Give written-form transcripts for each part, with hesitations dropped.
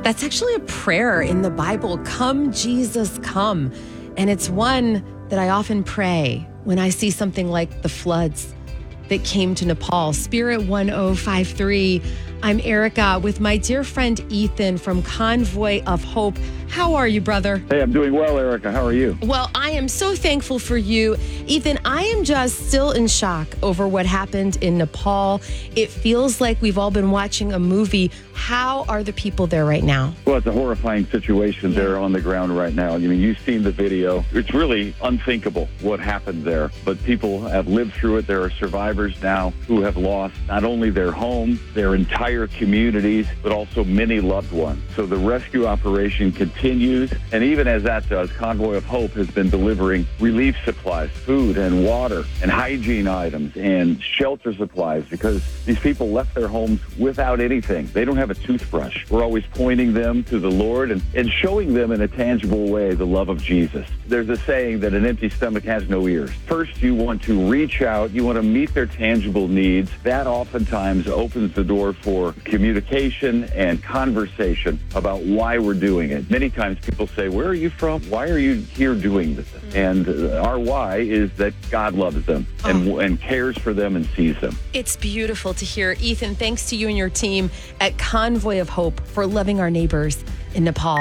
That's actually a prayer in the Bible. Come, Jesus, come. And it's one that I often pray when I see something like the floods that came to Nepal. Spirit 1053. I'm Erica with my dear friend Ethan from Convoy of Hope. How are you, brother? Hey, I'm doing well, Erica. How are you? Well, I am so thankful for you. Ethan, I am just still in shock over what happened in Nepal. It feels like we've all been watching a movie. How are the people there right now? Well, it's a horrifying situation there on the ground right now. I mean, you've seen the video. It's really unthinkable what happened there. But people have lived through it. There are survivors now who have lost not only their homes, their entire communities, but also many loved ones. So the rescue operation continues. And even as that does, Convoy of Hope has been delivering relief supplies, food and water and hygiene items and shelter supplies because these people left their homes without anything. They don't have a toothbrush. We're always pointing them to the Lord and showing them in a tangible way the love of Jesus. There's a saying that an empty stomach has no ears. First, you want to reach out. You want to meet their tangible needs. That oftentimes opens the door for communication and conversation about why we're doing it. Many times people say, where are you from? Why are you here doing this? And our why is that God loves them and cares for them and sees them. It's beautiful to hear. Ethan, thanks to you and your team at Convoy of Hope for loving our neighbors in Nepal.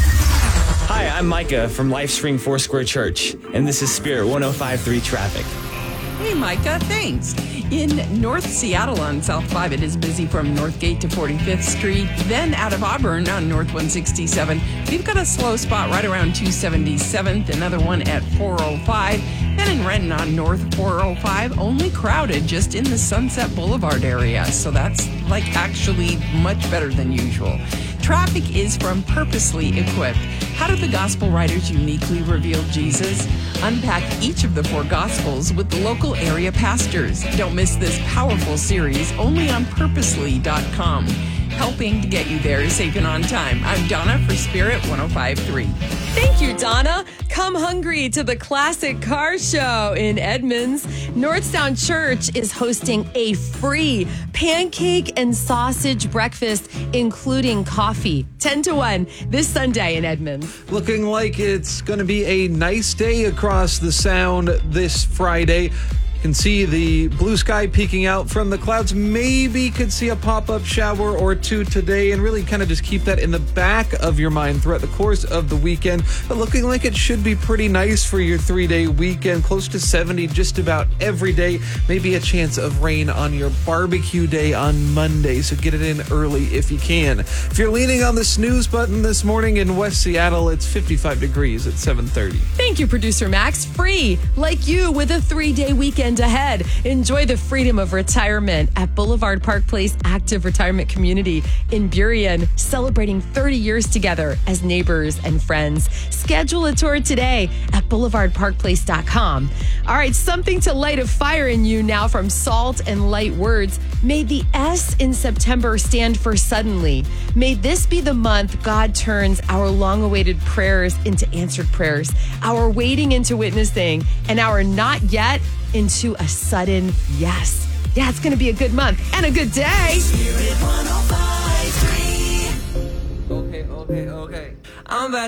Hi, I'm Micah from LifeSpring Foursquare Church, and this is Spirit 1053 Traffic. Hey, Micah, thanks. In North Seattle on South 5, it is busy from Northgate to 45th Street. Then out of Auburn on North 167, we've got a slow spot right around 277th, another one at 405. Then in Renton on North 405, only crowded just in the Sunset Boulevard area. So that's actually much better than usual. Traffic is from Purposely Equipped. How do the gospel writers uniquely reveal Jesus? Unpack each of the four gospels with the local area pastors. Don't miss this powerful series only on purposely.com. Helping to get you there safe and on time. I'm Donna for Spirit 1053. Thank you, Donna. Come hungry to the Classic Car Show in Edmonds. Northstown Church is hosting a free pancake and sausage breakfast, including coffee. 10 to 1 this Sunday in Edmonds. Looking like it's going to be a nice day across the Sound this Friday. You can see the blue sky peeking out from the clouds. Maybe could see a pop-up shower or two today, and really kind of just keep that in the back of your mind throughout the course of the weekend. But looking like it should be pretty nice for your 3-day weekend, close to 70 just about every day. Maybe a chance of rain on your barbecue day on Monday, so get it in early if you can. If you're leaning on the snooze button this morning in West Seattle, it's 55 degrees at 7:30. Thank you, Producer Max. Free, like you, with a 3-day weekend ahead. Enjoy the freedom of retirement at Boulevard Park Place Active Retirement Community in Burien, celebrating 30 years together as neighbors and friends. Schedule a tour today at boulevardparkplace.com. All right, something to light a fire in you now from Salt and Light Words. May the S in September stand for suddenly. May this be the month God turns our long-awaited prayers into answered prayers, our waiting into witnessing, and our not yet into a sudden yes. Yeah, it's going to be a good month and a good day. Okay. I'm that